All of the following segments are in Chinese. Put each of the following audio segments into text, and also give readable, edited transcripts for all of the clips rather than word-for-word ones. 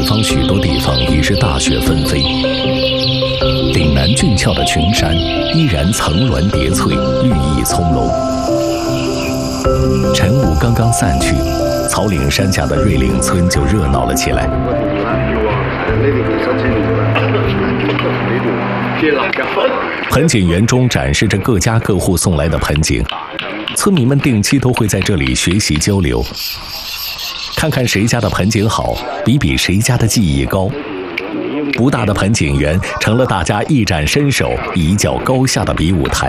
方许多地方已是大雪纷飞，岭南俊俏的群山依然层峦叠翠，绿意葱茏。晨雾刚刚散去，草岭山下的瑞岭村就热闹了起来。盆景园中展示着各家各户送来的盆景，村民们定期都会在这里学习交流，看看谁家的盆景好，比比谁家的技艺高。不大的盆景园成了大家一展身手、一较高下的比武台。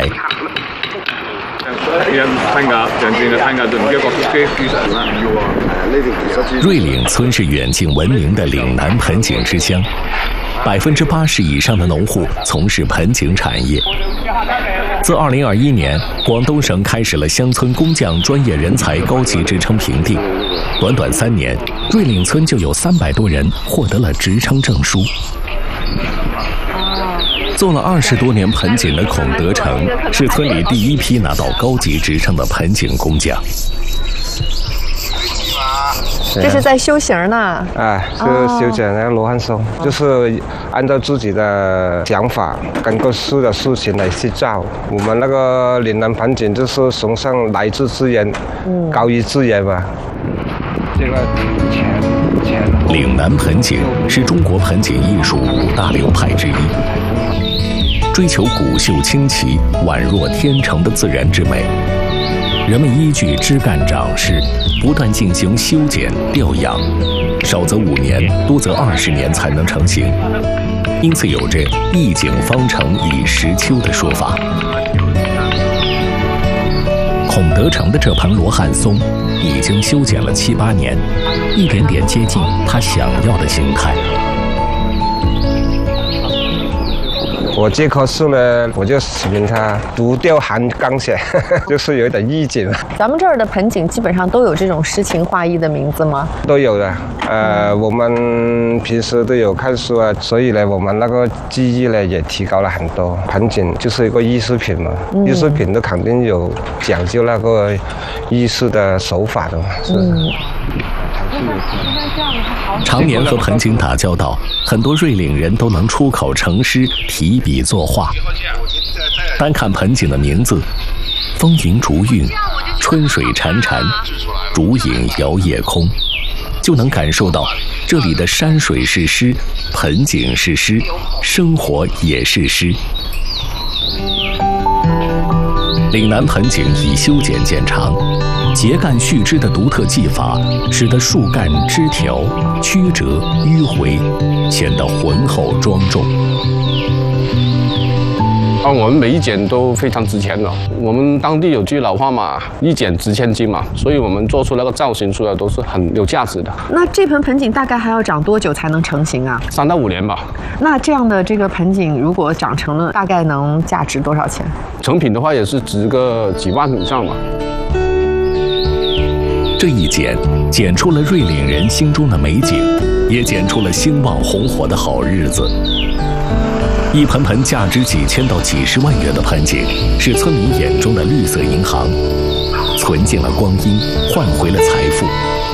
瑞岭村是远近闻名的岭南盆景之乡，80%以上的农户从事盆景产业。自2021年，广东省开始了乡村工匠专业人才高级职称评定，短短3年，瑞岭村就有300多人获得了职称证书。做了20多年盆景的孔德成是村里第一批拿到高级职称的盆景工匠。 这是在修形呢。 是修剪那个罗汉松，就是按照自己的想法跟各市的事情来去造。我们那个岭南盆景就是崇尚来自自然，高于自然嘛。这个岭南盆景是中国盆景艺术5大流派之一，追求古秀清奇、宛若天成的自然之美。人们依据枝干长势，不断进行修剪、调养，少则5年，多则20年才能成型，因此有着“一景方成以10秋”的说法。孔德成的这盆罗汉松已经修剪了7、8年，一点点接近他想要的形态。 我这棵树呢，我就起名它独钓寒江雪，就是有一点意境。 咱们这儿的盆景基本上都有这种诗情画意的名字吗？ 都有的。我们平时都有看书啊，所以呢，我们那个技艺呢也提高了很多。盆景就是一个艺术品嘛，艺术品都肯定有讲究那个艺术的手法的嘛，是。 常年和盆景打交道，很多瑞岭人都能出口成诗，提笔作画。单看盆景的名字，风吟竹韵，春水潺潺，竹影摇夜空，就能感受到这里的山水是诗，盆景是诗，生活也是诗。岭南盆景以修剪见长，结干续枝的独特技法，使得树干枝条曲折迂回，显得浑厚庄重。 我们每一剪都非常值钱的。我们当地有句老话嘛，一剪值千金嘛，所以我们做出那个造型出来都是很有价值的。 那这盆盆景大概还要长多久才能成型啊 ？3到5年吧。 那这样的这个盆景如果长成了，大概能价值多少钱？ 成品的话也是值个几万以上吧。 这一剪出了瑞岭人心中的美景，也剪出了兴旺红火的好日子。一盆盆价值几千到几十万元的盆景，是村民眼中的绿色银行，存进了光阴，换回了财富。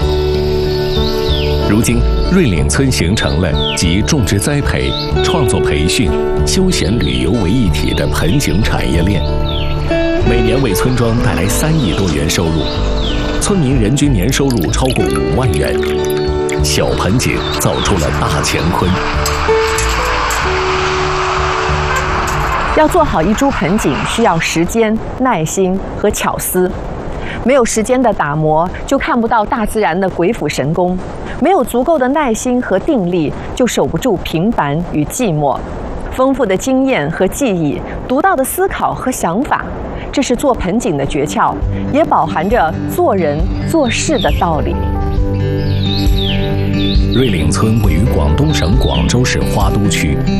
如今，瑞岭村形成了集种植栽培、创作培训、休闲旅游为一体的盆景产业链，每年为村庄带来3亿多元收入，村民人均年收入超过5万元。小盆景造出了大乾坤。 要做好一株盆景，需要时间、耐心和巧思。没有时间的打磨，就看不到大自然的鬼斧神工；没有足够的耐心和定力，就守不住平凡与寂寞。丰富的经验和记忆，独到的思考和想法，这是做盆景的诀窍，也饱含着做人做事的道理。 瑞岭村位于广东省广州市花都区。